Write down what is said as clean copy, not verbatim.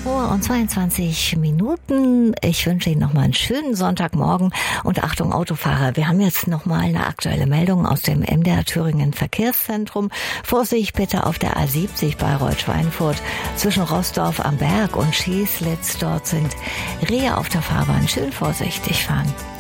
Uhr und 22 Minuten. Ich wünsche Ihnen nochmal einen schönen Sonntagmorgen und Achtung Autofahrer, wir haben jetzt nochmal eine aktuelle Meldung aus dem MDR Thüringen Verkehrszentrum. Vorsicht bitte auf der A70 Bayreuth-Schweinfurt zwischen Rossdorf am Berg und Schießlitz. Dort sind Rehe auf der Fahrbahn. Schön vorsichtig fahren.